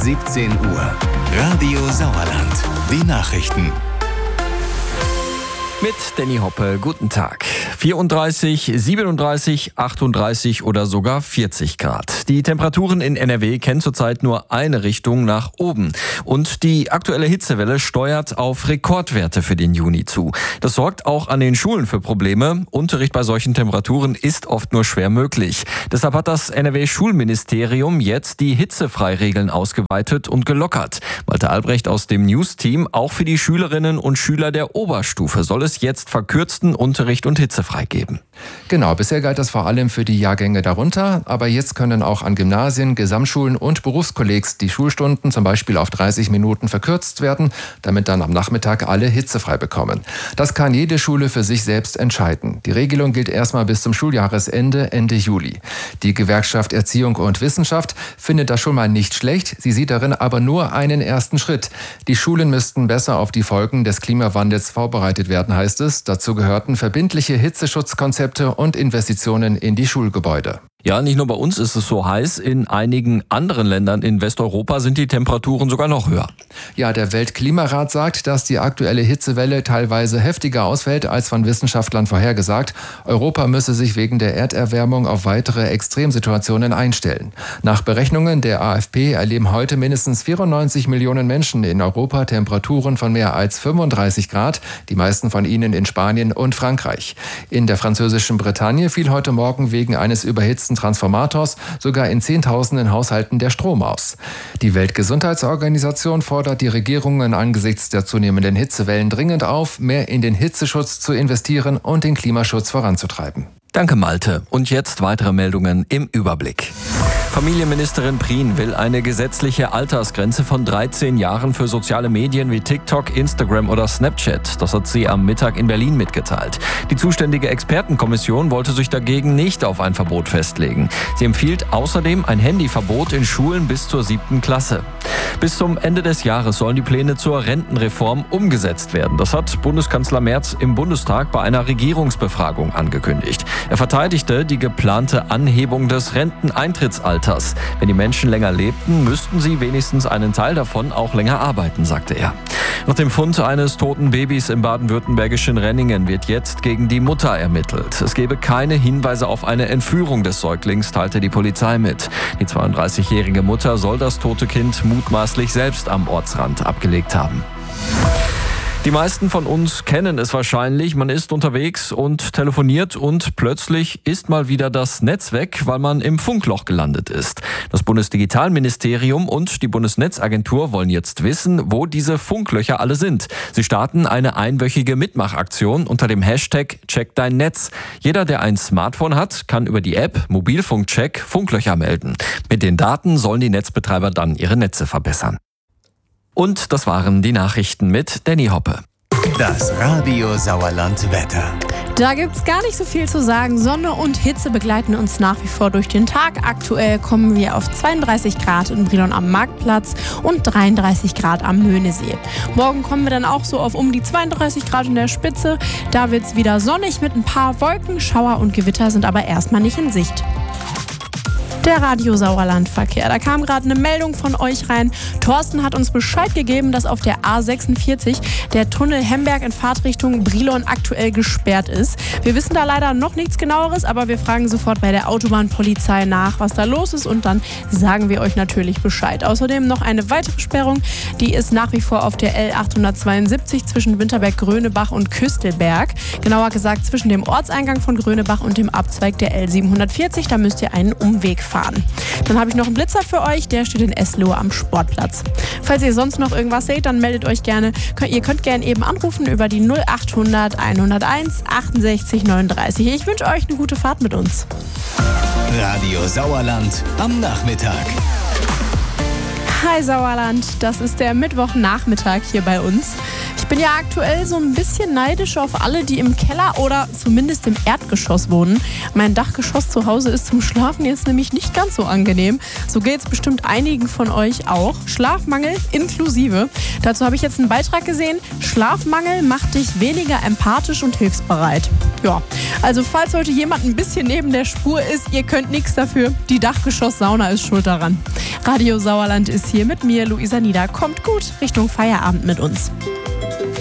17 Uhr. Radio Sauerland. Die Nachrichten. Mit Danny Hoppe, guten Tag. 34, 37, 38 oder sogar 40 Grad. Die Temperaturen in NRW kennen zurzeit nur eine Richtung nach oben. Und die aktuelle Hitzewelle steuert auf Rekordwerte für den Juni zu. Das sorgt auch an den Schulen für Probleme. Unterricht bei solchen Temperaturen ist oft nur schwer möglich. Deshalb hat das NRW-Schulministerium jetzt die Hitzefreiregeln ausgeweitet und gelockert. Walter Albrecht aus dem News-Team, auch für die Schülerinnen und Schüler der Oberstufe soll es jetzt verkürzten Unterricht und Hitze freigeben. Genau, bisher galt das vor allem für die Jahrgänge darunter, aber jetzt können auch an Gymnasien, Gesamtschulen und Berufskollegs die Schulstunden zum Beispiel auf 30 Minuten verkürzt werden, damit dann am Nachmittag alle hitzefrei bekommen. Das kann jede Schule für sich selbst entscheiden. Die Regelung gilt erstmal bis zum Schuljahresende, Ende Juli. Die Gewerkschaft Erziehung und Wissenschaft findet das schon mal nicht schlecht, sie sieht darin aber nur einen ersten Schritt. Die Schulen müssten besser auf die Folgen des Klimawandels vorbereitet werden, heißt es. Dazu gehörten verbindliche Hitzeschutzkonzepte und Investitionen in die Schulgebäude. Ja, nicht nur bei uns ist es so heiß, in einigen anderen Ländern in Westeuropa sind die Temperaturen sogar noch höher. Ja, der Weltklimarat sagt, dass die aktuelle Hitzewelle teilweise heftiger ausfällt als von Wissenschaftlern vorhergesagt. Europa müsse sich wegen der Erderwärmung auf weitere Extremsituationen einstellen. Nach Berechnungen der AFP erleben heute mindestens 94 Millionen Menschen in Europa Temperaturen von mehr als 35 Grad, die meisten von ihnen in Spanien und Frankreich. In der französischen Bretagne fiel heute Morgen wegen eines überhitzten Transformators sogar in Zehntausenden Haushalten der Strom aus. Die Weltgesundheitsorganisation fordert die Regierungen angesichts der zunehmenden Hitzewellen dringend auf, mehr in den Hitzeschutz zu investieren und den Klimaschutz voranzutreiben. Danke, Malte. Und jetzt weitere Meldungen im Überblick. Familienministerin Prien will eine gesetzliche Altersgrenze von 13 Jahren für soziale Medien wie TikTok, Instagram oder Snapchat. Das hat sie am Mittag in Berlin mitgeteilt. Die zuständige Expertenkommission wollte sich dagegen nicht auf ein Verbot festlegen. Sie empfiehlt außerdem ein Handyverbot in Schulen bis zur 7. Klasse. Bis zum Ende des Jahres sollen die Pläne zur Rentenreform umgesetzt werden. Das hat Bundeskanzler Merz im Bundestag bei einer Regierungsbefragung angekündigt. Er verteidigte die geplante Anhebung des Renteneintrittsalters. Wenn die Menschen länger lebten, müssten sie wenigstens einen Teil davon auch länger arbeiten, sagte er. Nach dem Fund eines toten Babys im baden-württembergischen Renningen wird jetzt gegen die Mutter ermittelt. Es gebe keine Hinweise auf eine Entführung des Säuglings, teilte die Polizei mit. Die 32-jährige Mutter soll das tote Kind mutmaßlich selbst am Ortsrand abgelegt haben. Die meisten von uns kennen es wahrscheinlich. Man ist unterwegs und telefoniert und plötzlich ist mal wieder das Netz weg, weil man im Funkloch gelandet ist. Das Bundesdigitalministerium und die Bundesnetzagentur wollen jetzt wissen, wo diese Funklöcher alle sind. Sie starten eine einwöchige Mitmachaktion unter dem Hashtag Check dein Netz. Jeder, der ein Smartphone hat, kann über die App Mobilfunkcheck Funklöcher melden. Mit den Daten sollen die Netzbetreiber dann ihre Netze verbessern. Und das waren die Nachrichten mit Danny Hoppe. Das Radio Sauerland Wetter. Da gibt's gar nicht so viel zu sagen. Sonne und Hitze begleiten uns nach wie vor durch den Tag. Aktuell kommen wir auf 32 Grad in Brilon am Marktplatz und 33 Grad am Möhnesee. Morgen kommen wir dann auch so auf um die 32 Grad in der Spitze. Da wird's wieder sonnig mit ein paar Wolken. Schauer und Gewitter sind aber erstmal nicht in Sicht. Der Radio Sauerland-Verkehr. Da kam gerade eine Meldung von euch rein. Thorsten hat uns Bescheid gegeben, dass auf der A46 der Tunnel Hemberg in Fahrtrichtung Brilon aktuell gesperrt ist. Wir wissen da leider noch nichts Genaueres, aber wir fragen sofort bei der Autobahnpolizei nach, was da los ist, und dann sagen wir euch natürlich Bescheid. Außerdem noch eine weitere Sperrung, die ist nach wie vor auf der L872 zwischen Winterberg-Grönebach und Küstelberg. Genauer gesagt zwischen dem Ortseingang von Grönebach und dem Abzweig der L740. Da müsst ihr einen Umweg fahren. Dann habe ich noch einen Blitzer für euch, der steht in Eslohe am Sportplatz. Falls ihr sonst noch irgendwas seht, dann meldet euch gerne. Ihr könnt gerne eben anrufen über die 0800 101 68 39. Ich wünsche euch eine gute Fahrt mit uns. Radio Sauerland am Nachmittag. Hi Sauerland, das ist der Mittwochnachmittag hier bei uns. Ich Ich bin ja aktuell so ein bisschen neidisch auf alle, die im Keller oder zumindest im Erdgeschoss wohnen. Mein Dachgeschoss zu Hause ist zum Schlafen jetzt nämlich nicht ganz so angenehm. So geht es bestimmt einigen von euch auch. Schlafmangel inklusive. Dazu habe ich jetzt einen Beitrag gesehen. Schlafmangel macht dich weniger empathisch und hilfsbereit. Ja, also falls heute jemand ein bisschen neben der Spur ist, ihr könnt nichts dafür. Die Dachgeschoss-Sauna ist schuld daran. Radio Sauerland ist hier mit mir, Luisa Nieder. Kommt gut Richtung Feierabend mit uns.